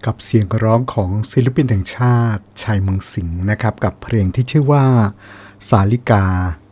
กับเสียงร้องของศิลปินแห่งชาติชัยเมืองสิงห์นะครับกับเพลงที่ชื่อว่าสาลิกา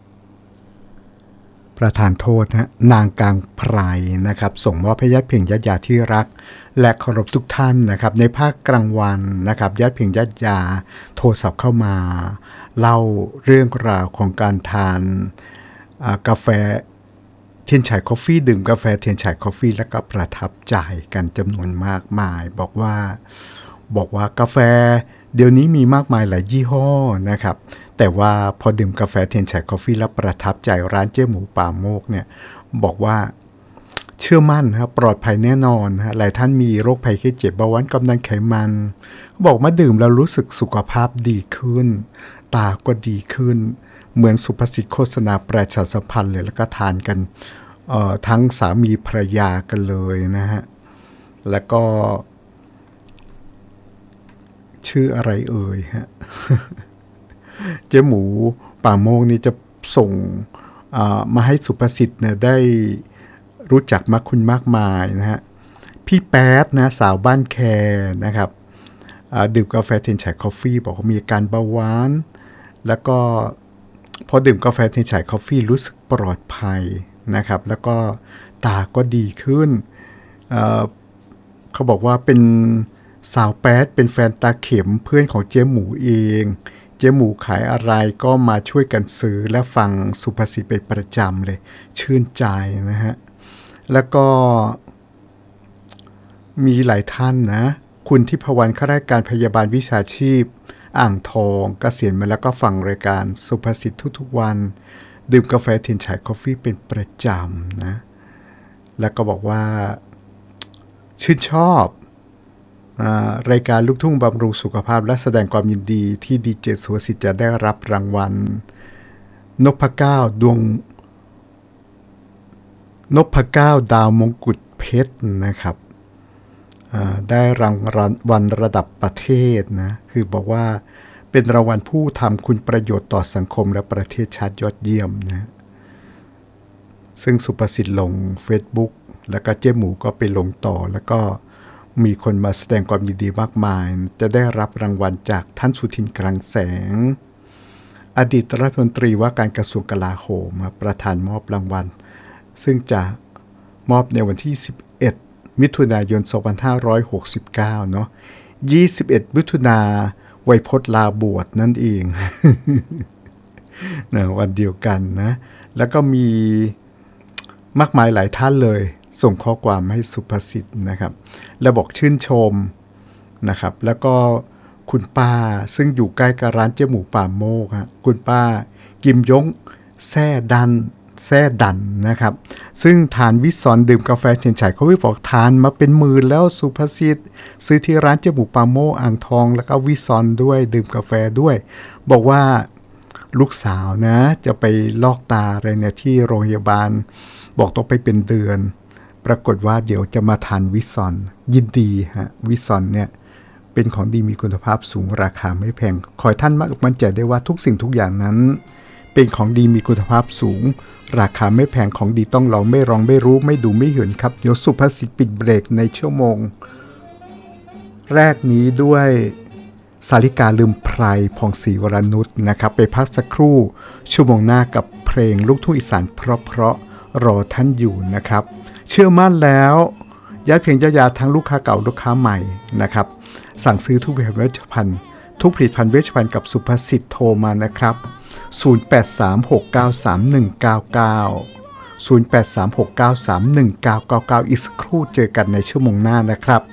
ประธานโทษนะนางกลางไพรนะครับส่งมอบให้ญาติเพียงญาติที่รักและเคารพทุกท่านนะครับในภาคกลางวันนะครับญาติเพียงญาติโทรศัพท์เข้ามาเล่าเรื่องราวของการทานกาแฟเทียนฉายคอฟฟี่ดื่มกาแฟเทียนฉายคอฟฟี่แล้วก็ประทับใจกันจำนวนมากมายบอกว่ากาแฟเดี๋ยวนี้มีมากมายหลายยี่ห้อนะครับแต่ว่าพอดื่มกาแฟเทียนฉายคอฟฟี่แล้วประทับใจร้านเจ๊หมูป่าโมกเนี่ยบอกว่าเชื่อมั่นครับปลอดภัยแน่นอนฮะหลายท่านมีโรคภัยไข้เจ็บเบาหวานความดันไขมันบอกมาดื่มแล้วรู้สึกสุขภาพดีขึ้นตาก็ดีขึ้นเหมือนสุภาษิตโฆษณาประชาสัมพันธ์เลยแล้วก็ทานกันทั้งสามีภรรยากันเลยนะฮะแล้วก็ชื่ออะไรเอ่ยฮะ เจ๊หมูป่าโมกนี่จะส่งมาให้สุภาษิตเนี่ยได้รู้จักมากคุณมากมายนะฮะพี่แป๊ดนะสาวบ้านแคนะครับดื่มกาแฟเทียนฉายคอฟฟี่บอกว่ามีอาการเบาหวานแล้วก็พอดื่มกาแฟเทียนฉายคอฟฟี่รู้สึกปลอดภัยนะครับแล้วก็ตาก็ดีขึ้นเขาบอกว่าเป็นสาวแป๊ดเป็นแฟนตาเข็มเพื่อนของเจ๊หมูเองเจ๊หมูขายอะไรก็มาช่วยกันซื้อและฟังสุภาษิตไปประจำเลยชื่นใจนะฮะแล้วก็มีหลายท่านนะคุณทิพวรรณข้าราชการพยาบาลวิชาชีพอ่างทองเกษียณมาแล้วก็ฟังรายการสุภาษิตทุกๆวันดื่มกาแฟเทียนฉายคอฟฟี่เป็นประจำนะแล้วก็บอกว่าชื่นชอบรายการลูกทุ่งบำรุงสุขภาพและแสดงความยินดีที่ดีเจสุภาษิตจะได้รับรางวัลนพเก้าดาวมงกุฎเพชรนะครับได้รางวัลระดับประเทศนะคือบอกว่าเป็นรางวัลผู้ทำคุณประโยชน์ต่อสังคมและประเทศชาติยอดเยี่ยมนะซึ่งสุภาษิตลง Facebook แล้วก็เจ๊หมูก็ไปลงต่อแล้วก็มีคนมาแสดงความยินดีมากมายจะได้รับรางวัลจากท่านสุทินคลังแสงอดีตรัฐมนตรีว่าการกระทรวงกลาโหมประธานมอบรางวัลซึ่งจะมอบในวันที่11มิถุนายน2569เนาะ21มิถุนาไวยพจน์ลาบวชนั่นเอง นะวันเดียวกันนะแล้วก็มีมากมายหลายท่านเลยส่งข้อความให้สุภาษิตนะครับและบอกชื่นชมนะครับแล้วก็คุณป้าซึ่งอยู่ใกล้กับร้านเจ๊หมูป่าโมกฮะคุณป้ากิมยงแซ่ดันนะครับซึ่งทานวิซอนดื่มกาแฟเทียนฉายเขาบอกทานมาเป็นหมื่นแล้วสุภาษิตซื้อที่ร้านเจ๊หมูป่าโมกอ่างทองแล้วก็วิซอนด้วยดื่มกาแฟด้วยบอกว่าลูกสาวนะจะไปลอกตาอะไรเนี่ยที่โรงพยาบาลบอกต้องไปเป็นเดือนปรากฏว่าเดี๋ยวจะมาทานวิซอนยินดีฮะวิซอนเนี่ยเป็นของดีมีคุณภาพสูงราคาไม่แพงขอให้ท่านมั่นใจได้ว่าทุกสิ่งทุกอย่างนั้นเป็นของดีมีคุณภาพสูงราคาไม่แพงของดีต้องลองไม่ไม่รู้ไม่ดูไม่เห็นครับเดี๋ยวสุภาษิตปิดเบรกในชั่วโมงแรกนี้ด้วยสาลิกาลืมไพรพองศรีวรนุชนะครับไปพักสักครู่ชั่วโมงหน้ากับเพลงลูกทุ่งอีสานเพราะรอท่านอยู่นะครับเชื่อมั่นแล้วญาติเพียงญาติทั้งลูกค้าเก่าลูกค้าใหม่นะครับสั่งซื้อทุกผลิตภัณฑ์เวชภัณฑ์กับสุภาษิตโทรมานะครับ0836931999 0836931999อีกสักครู่เจอกันในชั่วโมงหน้านะครับ